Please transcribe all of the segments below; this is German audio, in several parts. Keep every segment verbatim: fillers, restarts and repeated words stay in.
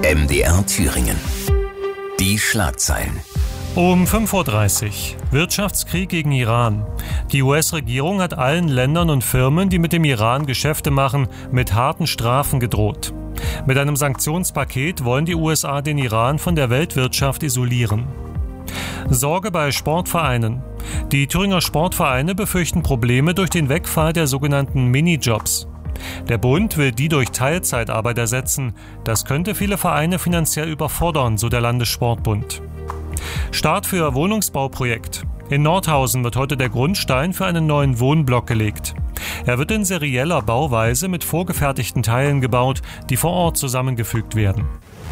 M D R Thüringen. Die Schlagzeilen. Um fünf Uhr dreißig. Wirtschaftskrieg gegen Iran. Die U S-Regierung hat allen Ländern und Firmen, die mit dem Iran Geschäfte machen, mit harten Strafen gedroht. Mit einem Sanktionspaket wollen die U S A den Iran von der Weltwirtschaft isolieren. Sorge bei Sportvereinen. Die Thüringer Sportvereine befürchten Probleme durch den Wegfall der sogenannten Minijobs. Der Bund will die durch Teilzeitarbeit ersetzen. Das könnte viele Vereine finanziell überfordern, so der Landessportbund. Start für Wohnungsbauprojekt. In Nordhausen wird heute der Grundstein für einen neuen Wohnblock gelegt. Er wird in serieller Bauweise mit vorgefertigten Teilen gebaut, die vor Ort zusammengefügt werden.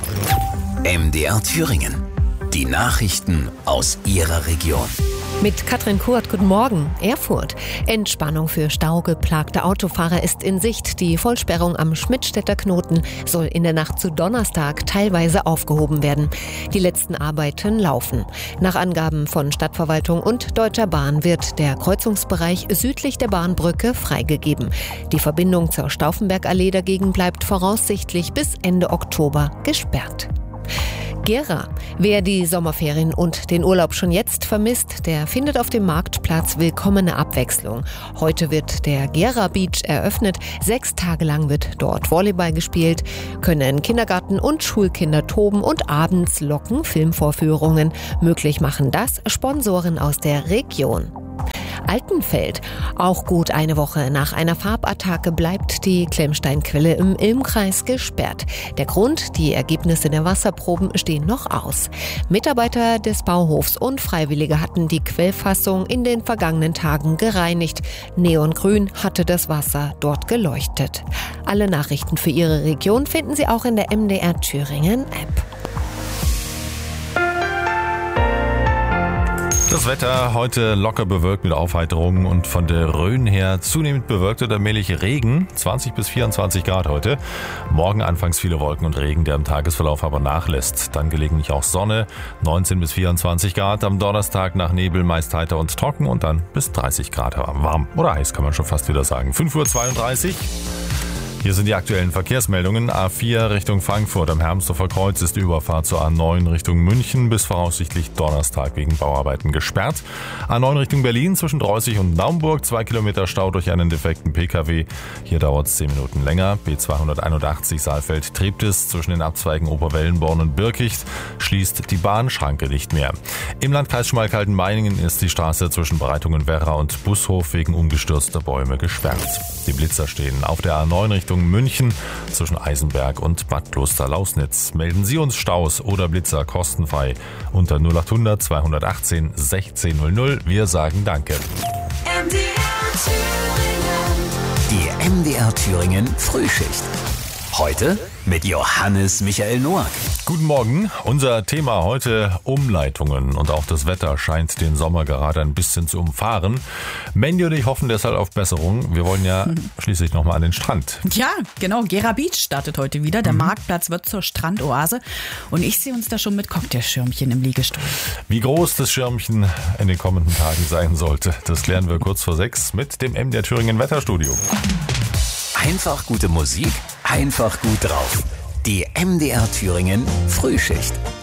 M D R Thüringen. Die Nachrichten aus Ihrer Region. Mit Katrin Kurt, guten Morgen. Erfurt. Entspannung für staugeplagte Autofahrer ist in Sicht. Die Vollsperrung am Schmidtstädter Knoten soll in der Nacht zu Donnerstag teilweise aufgehoben werden. Die letzten Arbeiten laufen. Nach Angaben von Stadtverwaltung und Deutscher Bahn wird der Kreuzungsbereich südlich der Bahnbrücke freigegeben. Die Verbindung zur Stauffenbergallee dagegen bleibt voraussichtlich bis Ende Oktober gesperrt. Gera. Wer die Sommerferien und den Urlaub schon jetzt vermisst, der findet auf dem Marktplatz willkommene Abwechslung. Heute wird der Gera Beach eröffnet. Sechs Tage lang wird dort Volleyball gespielt, können Kindergarten- und Schulkinder toben und abends locken Filmvorführungen. Möglich machen das Sponsoren aus der Region. Altenfeld. Auch gut eine Woche nach einer Farbattacke bleibt die Klemmsteinquelle im Ilmkreis gesperrt. Der Grund, die Ergebnisse der Wasserproben stehen noch aus. Mitarbeiter des Bauhofs und Freiwillige hatten die Quellfassung in den vergangenen Tagen gereinigt. Neongrün hatte das Wasser dort geleuchtet. Alle Nachrichten für Ihre Region finden Sie auch in der M D R Thüringen App. Das Wetter heute locker bewölkt mit Aufheiterung und von der Rhön her zunehmend bewölkt oder allmählich Regen. zwanzig bis vierundzwanzig Grad heute. Morgen anfangs viele Wolken und Regen, der im Tagesverlauf aber nachlässt. Dann gelegentlich auch Sonne, neunzehn bis vierundzwanzig Grad. Am Donnerstag nach Nebel meist heiter und trocken und dann bis dreißig Grad warm. Oder heiß kann man schon fast wieder sagen. fünf Uhr zweiunddreißig. Hier sind die aktuellen Verkehrsmeldungen. A vier Richtung Frankfurt am Hermsdorfer Kreuz ist die Überfahrt zur A neun Richtung München bis voraussichtlich Donnerstag wegen Bauarbeiten gesperrt. A neun Richtung Berlin zwischen Dreußig und Naumburg, zwei Kilometer Stau durch einen defekten Pkw. Hier dauert es zehn Minuten länger. B zweihunderteinundachtzig Saalfeld-Treptis zwischen den Abzweigen Oberwellenborn und Birkicht schließt die Bahnschranke nicht mehr. Im Landkreis Schmalkalden-Meiningen ist die Straße zwischen Breitungen-Werra und Bushof wegen umgestürzter Bäume gesperrt. Die Blitzer stehen auf der A neun Richtung München zwischen Eisenberg und Bad Kloster-Lausnitz. Melden Sie uns Staus oder Blitzer kostenfrei unter null achthundert zweihundertachtzehn sechzehn null null. Wir sagen Danke. M D R Thüringen. Die M D R Thüringen Frühschicht. Heute mit Johannes Michael Noack. Guten Morgen. Unser Thema heute Umleitungen und auch das Wetter scheint den Sommer gerade ein bisschen zu umfahren. Mandy und ich hoffen deshalb auf Besserung. Wir wollen ja mhm. schließlich nochmal an den Strand. Ja, genau. Gera Beach startet heute wieder. Der mhm. Marktplatz wird zur Strandoase und ich sehe uns da schon mit Cocktailschirmchen im Liegestuhl. Wie groß das Schirmchen in den kommenden Tagen sein sollte, das klären wir kurz vor sechs mit dem M D R Thüringen Wetterstudio. Einfach gute Musik, einfach gut drauf. Die M D R Thüringen Frühschicht.